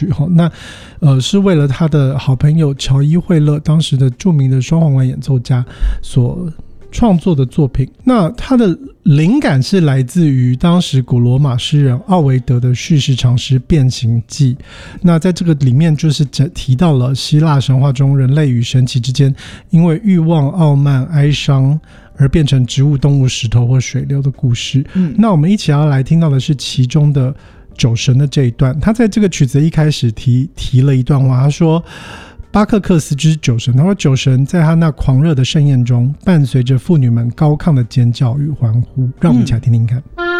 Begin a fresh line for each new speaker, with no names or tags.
曲。那是为了他的好朋友乔伊惠勒，当时的著名的双簧管演奏家所创作的作品。那它的灵感是来自于当时古罗马诗人奥维德的叙事长诗《变形记》。那在这个里面就是提到了希腊神话中人类与神奇之间因为欲望、傲慢、哀伤而变成植物、动物、石头或水流的故事。那我们一起要来听到的是其中的酒神的这一段。他在这个曲子一开始提了一段话，他说巴克克斯就是酒神，他说酒神在他那狂热的盛宴中伴随着妇女们高亢的尖叫与欢呼。让我们一起来听听看。